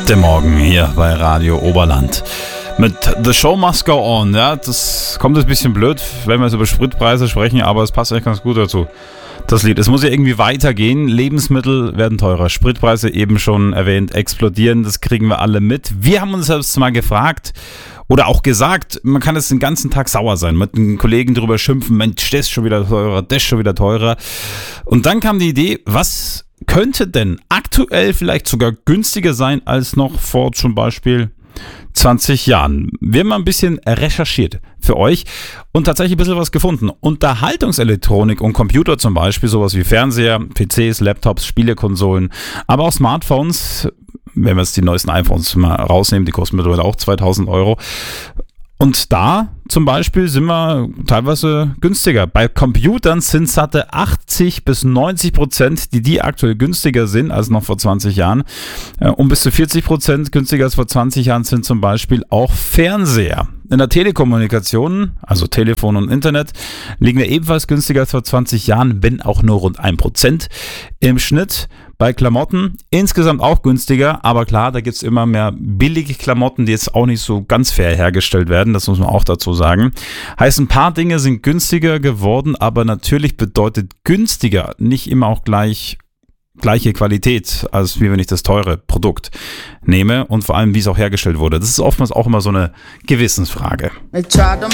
Der Morgen hier bei Radio Oberland. Mit The Show Must Go On. Ja, das kommt ein bisschen blöd, wenn wir jetzt über Spritpreise sprechen, aber es passt eigentlich ganz gut dazu. Das Lied. Es muss ja irgendwie weitergehen. Lebensmittel werden teurer. Spritpreise, eben schon erwähnt, explodieren. Das kriegen wir alle mit. Wir haben uns selbst mal gefragt oder auch gesagt, man kann jetzt den ganzen Tag sauer sein, mit den Kollegen drüber schimpfen, Mensch, das ist schon wieder teurer, das ist schon wieder teurer. Und dann kam die Idee, was könnte denn aktuell vielleicht sogar günstiger sein als noch vor zum Beispiel 20 Jahren. Wir haben mal ein bisschen recherchiert für euch und tatsächlich ein bisschen was gefunden. Unterhaltungselektronik und Computer zum Beispiel, sowas wie Fernseher, PCs, Laptops, Spielekonsolen, aber auch Smartphones, wenn wir jetzt die neuesten iPhones mal rausnehmen, die kosten mittlerweile auch 2000 Euro. Und da zum Beispiel sind wir teilweise günstiger. Bei Computern sind satte 80-90%, die aktuell günstiger sind als noch vor 20 Jahren. Und bis zu 40% günstiger als vor 20 Jahren sind zum Beispiel auch Fernseher. In der Telekommunikation, also Telefon und Internet, liegen wir ebenfalls günstiger als vor 20 Jahren, wenn auch nur rund 1% im Schnitt. Bei Klamotten insgesamt auch günstiger, aber klar, da gibt es immer mehr billige Klamotten, die jetzt auch nicht so ganz fair hergestellt werden, das muss man auch dazu sagen. Heißt, ein paar Dinge sind günstiger geworden, aber natürlich bedeutet günstiger nicht immer auch gleiche Qualität, als wie wenn ich das teure Produkt nehme und vor allem, wie es auch hergestellt wurde. Das ist oftmals auch immer so eine Gewissensfrage. They tried to